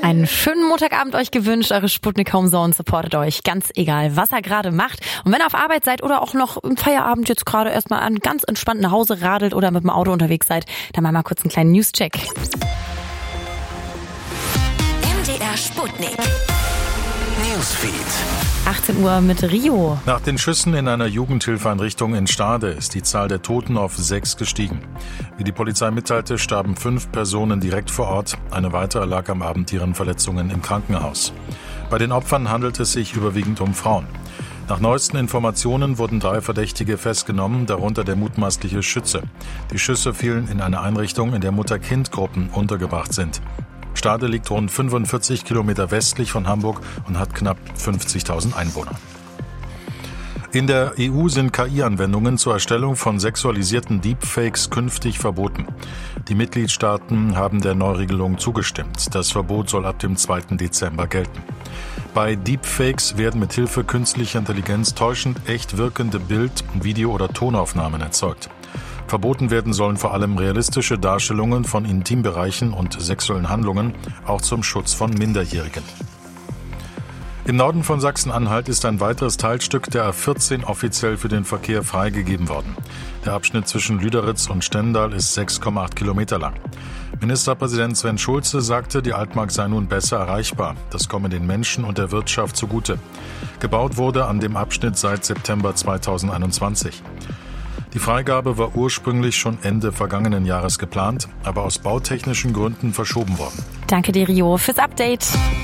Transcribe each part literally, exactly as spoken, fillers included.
Einen schönen Montagabend euch gewünscht. Eure Sputnik Homezone supportet euch, ganz egal, was ihr gerade macht. Und wenn ihr auf Arbeit seid oder auch noch im Feierabend jetzt gerade erstmal an ganz entspannt nach Hause radelt oder mit dem Auto unterwegs seid, dann machen wir mal kurz einen kleinen News-Check. M D R Sputnik Newsfeed. achtzehn Uhr mit Rio. Nach den Schüssen in einer Jugendhilfeeinrichtung in Stade ist die Zahl der Toten auf sechs gestiegen. Wie die Polizei mitteilte, starben fünf Personen direkt vor Ort. Eine weitere lag am Abend ihren Verletzungen im Krankenhaus. Bei den Opfern handelt es sich überwiegend um Frauen. Nach neuesten Informationen wurden drei Verdächtige festgenommen, darunter der mutmaßliche Schütze. Die Schüsse fielen in eine Einrichtung, in der Mutter-Kind-Gruppen untergebracht sind. Stade liegt rund fünfundvierzig Kilometer westlich von Hamburg und hat knapp fünfzigtausend Einwohner. In der E U sind K I-Anwendungen zur Erstellung von sexualisierten Deepfakes künftig verboten. Die Mitgliedstaaten haben der Neuregelung zugestimmt. Das Verbot soll ab dem zweiten Dezember gelten. Bei Deepfakes werden mit Hilfe künstlicher Intelligenz täuschend echt wirkende Bild-, Video- oder Tonaufnahmen erzeugt. Verboten werden sollen vor allem realistische Darstellungen von Intimbereichen und sexuellen Handlungen, auch zum Schutz von Minderjährigen. Im Norden von Sachsen-Anhalt ist ein weiteres Teilstück der A vierzehn offiziell für den Verkehr freigegeben worden. Der Abschnitt zwischen Lüderitz und Stendal ist sechs Komma acht Kilometer lang. Ministerpräsident Sven Schulze sagte, die Altmark sei nun besser erreichbar. Das komme den Menschen und der Wirtschaft zugute. Gebaut wurde an dem Abschnitt seit September zweitausendeinundzwanzig. Die Freigabe war ursprünglich schon Ende vergangenen Jahres geplant, aber aus bautechnischen Gründen verschoben worden. Danke dir, Rio, fürs Update.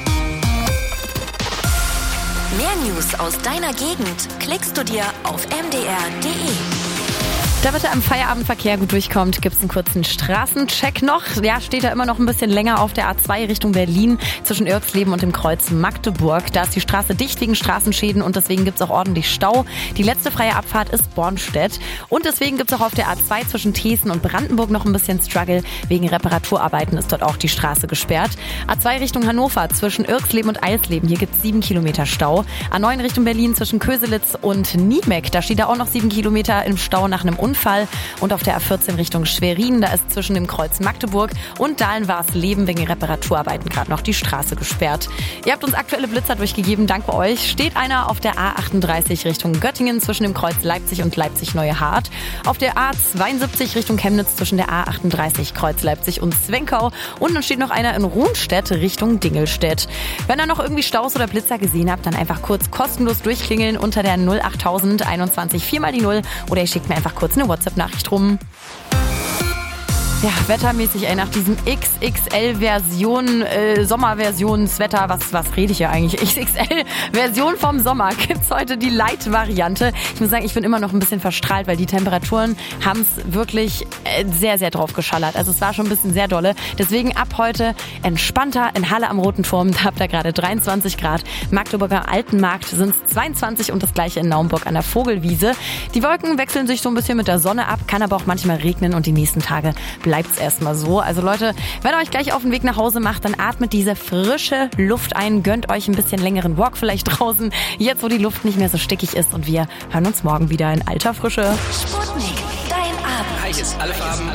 Mehr News aus deiner Gegend klickst du dir auf m d r punkt d e. Damit er im Feierabendverkehr gut durchkommt, gibt's einen kurzen Straßencheck noch. Ja, steht er immer noch ein bisschen länger auf der A zwei Richtung Berlin zwischen Irksleben und dem Kreuz Magdeburg. Da ist die Straße dicht wegen Straßenschäden und deswegen gibt's auch ordentlich Stau. Die letzte freie Abfahrt ist Bornstedt. Und deswegen gibt's auch auf der A zwei zwischen Thesen und Brandenburg noch ein bisschen Struggle. Wegen Reparaturarbeiten ist dort auch die Straße gesperrt. A zwei Richtung Hannover zwischen Irksleben und Eisleben. Hier gibt's sieben Kilometer Stau. A neun Richtung Berlin zwischen Köselitz und Niemek. Da steht da auch noch sieben Kilometer im Stau nach einem Unfall. Und auf der A vierzehn Richtung Schwerin, da ist zwischen dem Kreuz Magdeburg und Dahlen-Warsleben wegen Reparaturarbeiten gerade noch die Straße gesperrt. Ihr habt uns aktuelle Blitzer durchgegeben, danke euch. Steht einer auf der A achtunddreißig Richtung Göttingen zwischen dem Kreuz Leipzig und Leipzig-Neuhardt. Auf der A zweiundsiebzig Richtung Chemnitz zwischen der A achtunddreißig Kreuz Leipzig und Zwenkau. Und dann steht noch einer in Ruhnstedt Richtung Dingelstedt. Wenn ihr noch irgendwie Staus oder Blitzer gesehen habt, dann einfach kurz kostenlos durchklingeln unter der null achttausend einundzwanzig vier mal die null oder ihr schickt mir einfach kurz eine WhatsApp-Nachricht rum. Ja, wettermäßig, ey, nach diesem X X L-Version, äh, Sommerversionswetter, was, was rede ich ja eigentlich? X X L-Version vom Sommer gibt's heute die Light-Variante. Ich muss sagen, ich bin immer noch ein bisschen verstrahlt, weil die Temperaturen haben es wirklich äh, sehr, sehr drauf geschallert. Also es war schon ein bisschen sehr dolle. Deswegen ab heute entspannter in Halle am Roten Turm. Da habt ihr gerade dreiundzwanzig Grad. Magdeburger Altenmarkt sind es zweiundzwanzig und das gleiche in Naumburg an der Vogelwiese. Die Wolken wechseln sich so ein bisschen mit der Sonne ab, kann aber auch manchmal regnen und die nächsten Tage bleibt's erstmal so. Also Leute, wenn ihr euch gleich auf den Weg nach Hause macht, dann atmet diese frische Luft ein, gönnt euch ein bisschen längeren Walk vielleicht draußen, jetzt wo die Luft nicht mehr so stickig ist und wir hören uns morgen wieder in alter Frische. Sputnik, dein Abend. Hi, hier ist alle Farben.